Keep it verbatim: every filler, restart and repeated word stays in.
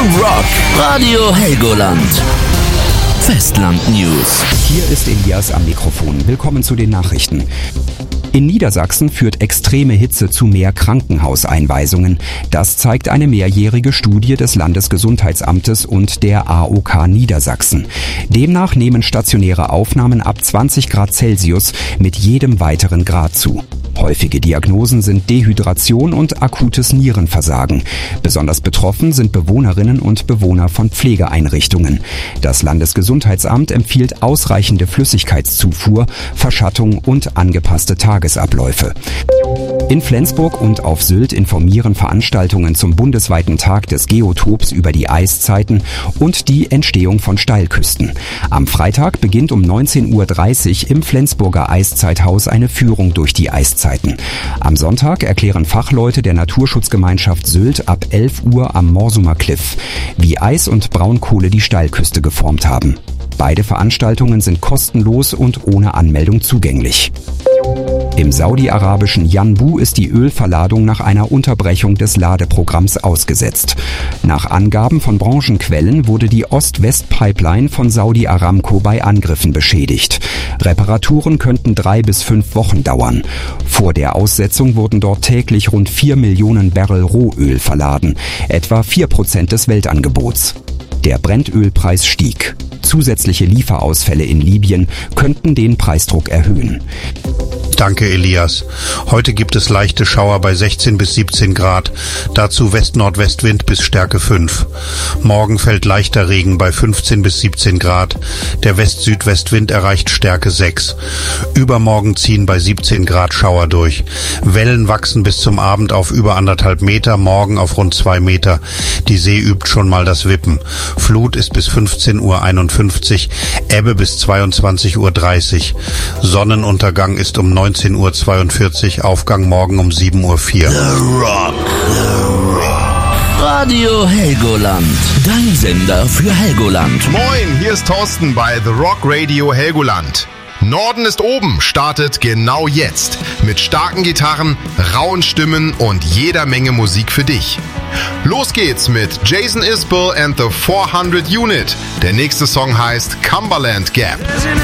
The Rock Radio Helgoland. Festland News. Hier ist Elias am Mikrofon. Willkommen zu den Nachrichten. In Niedersachsen führt extreme Hitze zu mehr Krankenhauseinweisungen. Das zeigt eine mehrjährige Studie des Landesgesundheitsamtes und der A O K Niedersachsen. Demnach nehmen stationäre Aufnahmen ab zwanzig Grad Celsius mit jedem weiteren Grad zu. Häufige Diagnosen sind Dehydration und akutes Nierenversagen. Besonders betroffen sind Bewohnerinnen und Bewohner von Pflegeeinrichtungen. Das Landesgesundheitsamt empfiehlt ausreichende Flüssigkeitszufuhr, Verschattung und angepasste Tagesabläufe. In Flensburg und auf Sylt informieren Veranstaltungen zum bundesweiten Tag des Geotops über die Eiszeiten und die Entstehung von Steilküsten. Am Freitag beginnt um neunzehn Uhr dreißig im Flensburger Eiszeithaus eine Führung durch die Eiszeiten. Am Sonntag erklären Fachleute der Naturschutzgemeinschaft Sylt ab elf Uhr am Morsumer Cliff, wie Eis und Braunkohle die Steilküste geformt haben. Beide Veranstaltungen sind kostenlos und ohne Anmeldung zugänglich. Im saudi-arabischen Yanbu ist die Ölverladung nach einer Unterbrechung des Ladeprogramms ausgesetzt. Nach Angaben von Branchenquellen wurde die Ost-West-Pipeline von Saudi Aramco bei Angriffen beschädigt. Reparaturen könnten drei bis fünf Wochen dauern. Vor der Aussetzung wurden dort täglich rund vier Millionen Barrel Rohöl verladen, etwa vier Prozent des Weltangebots. Der Brennölpreis stieg. Zusätzliche Lieferausfälle in Libyen könnten den Preisdruck erhöhen. Danke, Elias. Heute gibt es leichte Schauer bei sechzehn bis siebzehn Grad, dazu West-Nordwestwind bis Stärke fünf. Morgen fällt leichter Regen bei fünfzehn bis siebzehn Grad. Der West-Südwestwind erreicht Stärke sechs. Übermorgen ziehen bei siebzehn Grad Schauer durch. Wellen wachsen bis zum Abend auf über anderthalb Meter, morgen auf rund zwei Meter. Die See übt schon mal das Wippen. Flut ist bis fünfzehn Uhr einundfünfzig, Ebbe bis zweiundzwanzig Uhr dreißig. Sonnenuntergang ist um neunzehn Uhr zweiundvierzig, Aufgang morgen um sieben Uhr vier. The Rock. The Rock. Radio Helgoland. Dein Sender für Helgoland. Moin, hier ist Thorsten bei The Rock Radio Helgoland. Norden ist oben startet genau jetzt. Mit starken Gitarren, rauen Stimmen und jeder Menge Musik für dich. Los geht's mit Jason Isbell and the four hundred Unit. Der nächste Song heißt Cumberland Gap.